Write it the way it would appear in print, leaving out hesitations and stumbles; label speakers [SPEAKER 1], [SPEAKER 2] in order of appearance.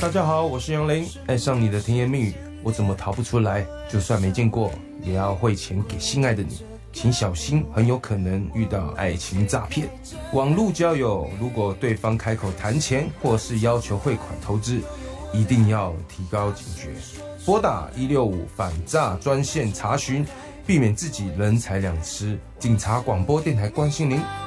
[SPEAKER 1] 大家好，我是杨林。爱上你的甜言蜜语，我怎么逃不出来？就算没见过，也要汇钱给心爱的你。请小心，很有可能遇到爱情诈骗。网络交友，如果对方开口谈钱或是要求汇款投资，一定要提高警觉，拨打165反诈专线查询，避免自己人财两失。警察广播电台关心您。